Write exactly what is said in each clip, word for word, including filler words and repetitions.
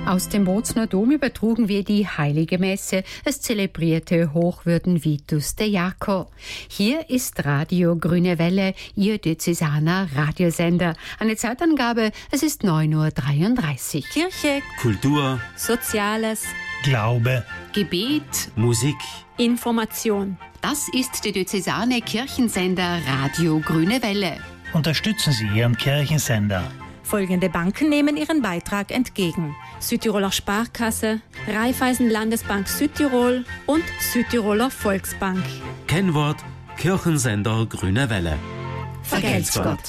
Aus dem Bozner Dom übertrugen wir die Heilige Messe. Es zelebrierte Hochwürden Vitus de Jaco. Hier ist Radio Grüne Welle, Ihr diözesaner Radiosender. Eine Zeitangabe, es ist neun Uhr dreiunddreißig. Kirche, Kultur, Soziales, Glaube, Gebet, Musik, Information. Das ist der diözesane Kirchensender Radio Grüne Welle. unterstützen Sie Ihren Kirchensender. Folgende Banken nehmen ihren Beitrag entgegen: Südtiroler Sparkasse, Raiffeisen Landesbank Südtirol und Südtiroler Volksbank. Kennwort Kirchensender Grüne Welle. Vergelt's Gott.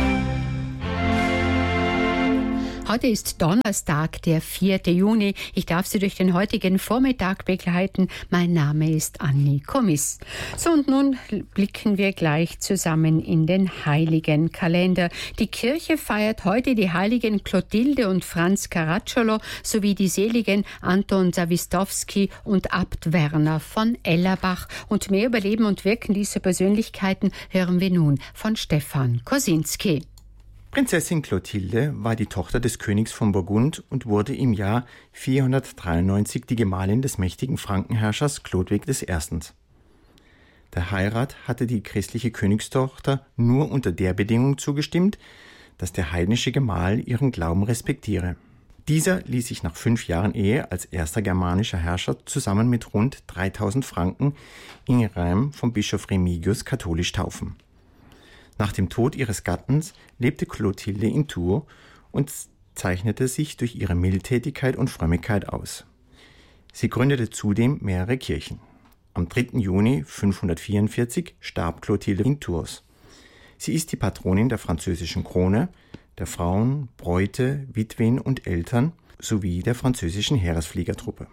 Heute ist Donnerstag, der vierte Juni. Ich darf Sie durch den heutigen Vormittag begleiten. Mein Name ist Anni Komis. So, und nun blicken wir gleich zusammen in den heiligen Kalender. Die Kirche feiert heute die heiligen Clotilde und Franz Caracciolo sowie die seligen Anton Zawistowski und Abt Werner von Ellerbach. Und mehr über Leben und Wirken dieser Persönlichkeiten hören wir nun von Stefan Kosinski. Prinzessin Clotilde war die Tochter des Königs von Burgund und wurde im Jahr vierhundertdreiundneunzig die Gemahlin des mächtigen Frankenherrschers Chlodwig der Erste. Der Heirat hatte die christliche Königstochter nur unter der Bedingung zugestimmt, dass der heidnische Gemahl ihren Glauben respektiere. Dieser ließ sich nach fünf Jahren Ehe als erster germanischer Herrscher zusammen mit rund dreitausend Franken in Reims vom Bischof Remigius katholisch taufen. Nach dem Tod ihres Gattens lebte Clotilde in Tours und zeichnete sich durch ihre Mildtätigkeit und Frömmigkeit aus. Sie gründete zudem mehrere Kirchen. Am dritten Juni fünfhundertvierundvierzig starb Clotilde in Tours. Sie ist die Patronin der französischen Krone, der Frauen, Bräute, Witwen und Eltern sowie der französischen Heeresfliegertruppe.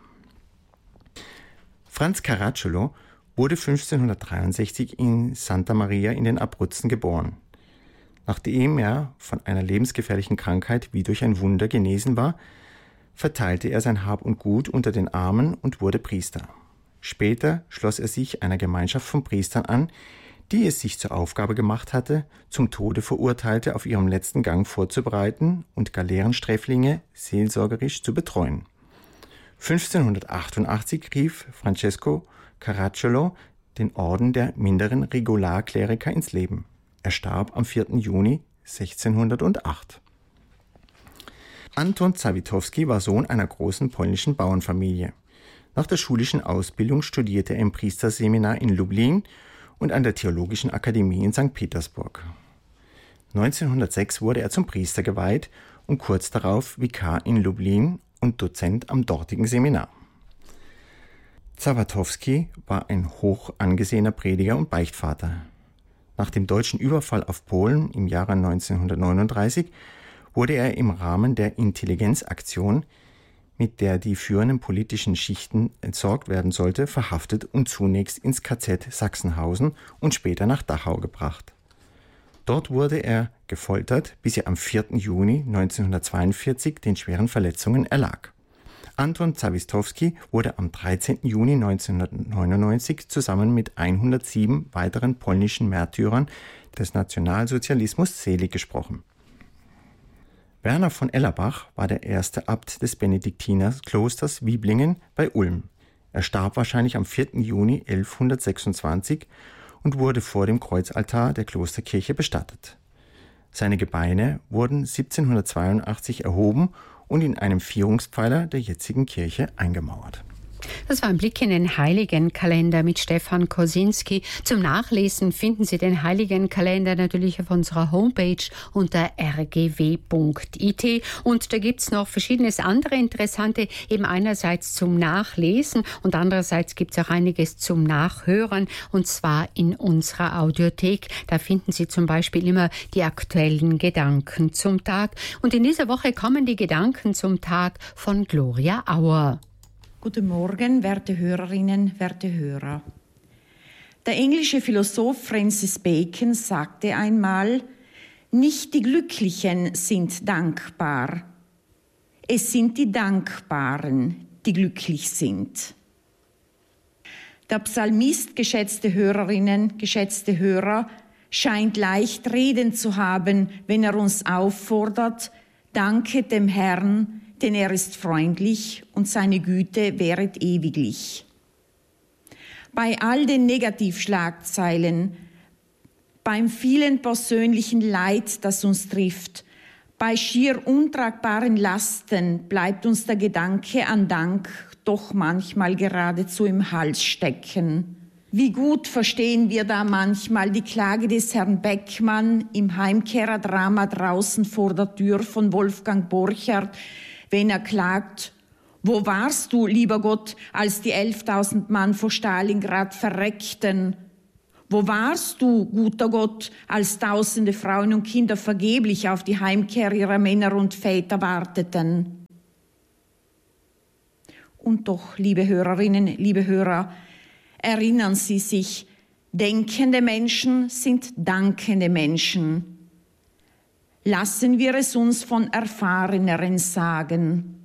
Franz Caracciolo wurde fünfzehnhundertdreiundsechzig in Santa Maria in den Abruzzen geboren. Nachdem er von einer lebensgefährlichen Krankheit wie durch ein Wunder genesen war, verteilte er sein Hab und Gut unter den Armen und wurde Priester. Später schloss er sich einer Gemeinschaft von Priestern an, die es sich zur Aufgabe gemacht hatte, zum Tode Verurteilte auf ihrem letzten Gang vorzubereiten und Galeerensträflinge seelsorgerisch zu betreuen. fünfzehnhundertachtundachtzig rief Francesco Caracciolo den Orden der minderen Regularkleriker ins Leben. Er starb am vierten Juni sechzehnhundertacht. Anton Zawistowski war Sohn einer großen polnischen Bauernfamilie. Nach der schulischen Ausbildung studierte er im Priesterseminar in Lublin und an der Theologischen Akademie in Sankt Petersburg. neunzehnhundertsechs wurde er zum Priester geweiht und kurz darauf Vikar in Lublin und Dozent am dortigen Seminar. Zawistowski war ein hoch angesehener Prediger und Beichtvater. Nach dem deutschen Überfall auf Polen im Jahre neunzehnhundertneununddreißig wurde er im Rahmen der Intelligenzaktion, mit der die führenden politischen Schichten entsorgt werden sollte, verhaftet und zunächst ins K Z Sachsenhausen und später nach Dachau gebracht. Dort wurde er gefoltert, bis er am vierten Juni neunzehnhundertzweiundvierzig den schweren Verletzungen erlag. Anton Zawistowski wurde am dreizehnten Juni neunzehnhundertneunundneunzig zusammen mit hundertsieben weiteren polnischen Märtyrern des Nationalsozialismus selig gesprochen. Werner von Ellerbach war der erste Abt des Benediktinerklosters Wiblingen bei Ulm. Er starb wahrscheinlich am vierten Juni elfhundertsechsundzwanzig und wurde vor dem Kreuzaltar der Klosterkirche bestattet. Seine Gebeine wurden siebzehnhundertzweiundachtzig erhoben und in einem Vierungspfeiler der jetzigen Kirche eingemauert. Das war ein Blick in den Heiligenkalender mit Stefan Kosinski. Zum Nachlesen finden Sie den Heiligenkalender natürlich auf unserer Homepage unter r g w punkt i t. Und da gibt es noch verschiedenes andere interessante, eben einerseits zum Nachlesen und andererseits gibt es auch einiges zum Nachhören, und zwar in unserer Audiothek. Da finden Sie zum Beispiel immer die aktuellen Gedanken zum Tag. Und in dieser Woche kommen die Gedanken zum Tag von Gloria Auer. Guten Morgen, werte Hörerinnen, werte Hörer. Der englische Philosoph Francis Bacon sagte einmal: Nicht die Glücklichen sind dankbar, es sind die Dankbaren, die glücklich sind. Der Psalmist, geschätzte Hörerinnen, geschätzte Hörer, scheint leicht reden zu haben, wenn er uns auffordert: Danket dem Herrn, denn er ist freundlich und seine Güte währet ewiglich. Bei all den Negativschlagzeilen, beim vielen persönlichen Leid, das uns trifft, bei schier untragbaren Lasten bleibt uns der Gedanke an Dank doch manchmal geradezu im Hals stecken. Wie gut verstehen wir da manchmal die Klage des Herrn Beckmann im Heimkehrerdrama draußen vor der Tür von Wolfgang Borchardt, wenn er klagt: Wo warst du, lieber Gott, als die elftausend Mann vor Stalingrad verreckten? Wo warst du, guter Gott, als tausende Frauen und Kinder vergeblich auf die Heimkehr ihrer Männer und Väter warteten? Und doch, liebe Hörerinnen, liebe Hörer, erinnern Sie sich, denkende Menschen sind dankende Menschen. Lassen wir es uns von Erfahreneren sagen.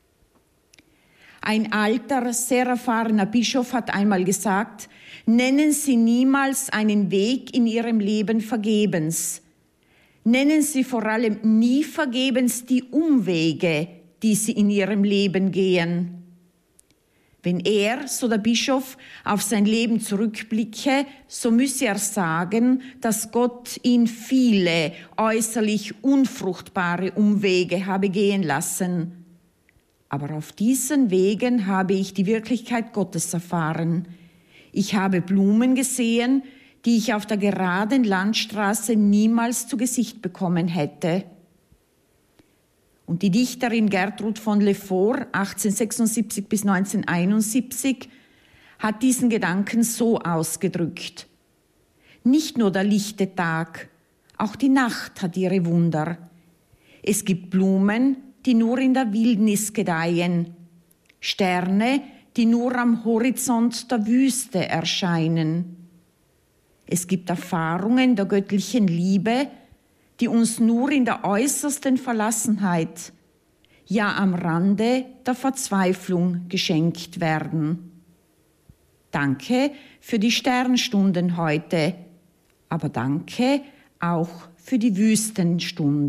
Ein alter, sehr erfahrener Bischof hat einmal gesagt: Nennen Sie niemals einen Weg in Ihrem Leben vergebens. Nennen Sie vor allem nie vergebens die Umwege, die Sie in Ihrem Leben gehen. Wenn er, so der Bischof, auf sein Leben zurückblicke, so müsse er sagen, dass Gott ihn viele äußerlich unfruchtbare Umwege habe gehen lassen. Aber auf diesen Wegen habe ich die Wirklichkeit Gottes erfahren. Ich habe Blumen gesehen, die ich auf der geraden Landstraße niemals zu Gesicht bekommen hätte. Und die Dichterin Gertrud von Lefort, achtzehnhundertsechsundsiebzig bis neunzehnhunderteinundsiebzig, hat diesen Gedanken so ausgedrückt: Nicht nur der lichte Tag, auch die Nacht hat ihre Wunder. Es gibt Blumen, die nur in der Wildnis gedeihen, Sterne, die nur am Horizont der Wüste erscheinen. Es gibt Erfahrungen der göttlichen Liebe, die uns nur in der äußersten Verlassenheit, ja am Rande der Verzweiflung geschenkt werden. Danke für die Sternstunden heute, aber danke auch für die Wüstenstunden.